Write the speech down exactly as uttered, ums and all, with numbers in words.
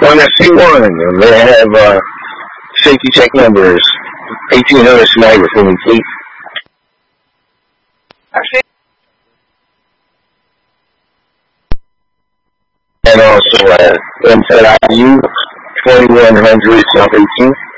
on F C one, and they have uh, safety check numbers eighteen hundred Sniper for me, please. And also uh, M Z I U twenty-one hundred South eighteenth.